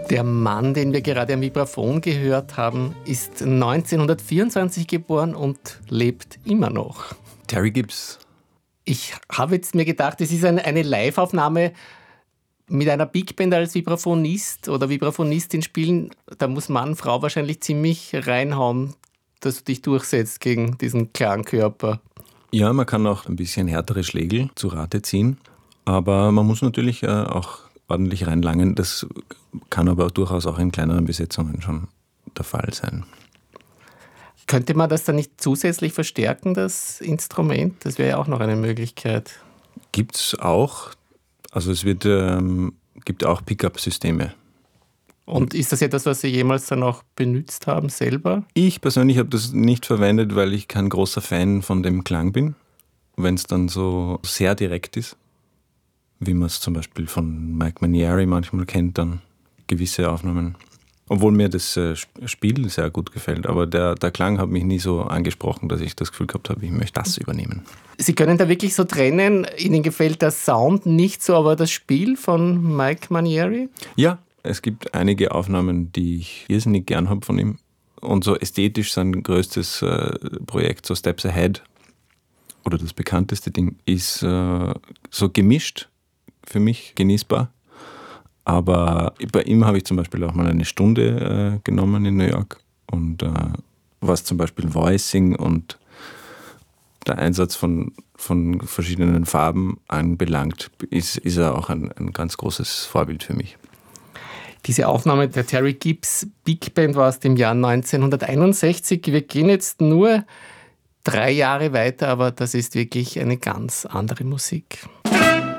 Der Mann, den wir gerade am Vibraphon gehört haben, ist 1924 geboren und lebt immer noch. Terry Gibbs. Ich habe jetzt mir gedacht, es ist eine Live-Aufnahme mit einer Big Band als Vibraphonist oder Vibraphonistin spielen. Da muss Mann, Frau wahrscheinlich ziemlich reinhauen, dass du dich durchsetzt gegen diesen Klangkörper. Ja, man kann auch ein bisschen härtere Schlägel zu Rate ziehen, aber man muss natürlich auch ordentlich reinlangen. Das kann aber durchaus auch in kleineren Besetzungen schon der Fall sein. Könnte man das dann nicht zusätzlich verstärken, das Instrument? Das wäre ja auch noch eine Möglichkeit. Gibt's auch. Also es gibt auch Pickup-Systeme. Und ist das etwas, was Sie jemals dann auch benutzt haben selber? Ich persönlich habe das nicht verwendet, weil ich kein großer Fan von dem Klang bin. Wenn es dann so sehr direkt ist, wie man es zum Beispiel von Mike Manieri manchmal kennt, dann gewisse Aufnahmen. Obwohl mir das Spiel sehr gut gefällt, aber der Klang hat mich nie so angesprochen, dass ich das Gefühl gehabt habe, ich möchte das übernehmen. Sie können da wirklich so trennen, Ihnen gefällt der Sound nicht so, aber das Spiel von Mike Manieri? Ja, es gibt einige Aufnahmen, die ich irrsinnig gern habe von ihm. Und so ästhetisch sein größtes Projekt, so Steps Ahead, oder das bekannteste Ding, ist so gemischt, für mich genießbar. Aber bei ihm habe ich zum Beispiel auch mal eine Stunde genommen in New York. Und was zum Beispiel Voicing und der Einsatz von verschiedenen Farben anbelangt, ist er auch ein ganz großes Vorbild für mich. Diese Aufnahme der Terry Gibbs Big Band war aus dem Jahr 1961. Wir gehen jetzt nur 3 Jahre weiter, aber das ist wirklich eine ganz andere Musik.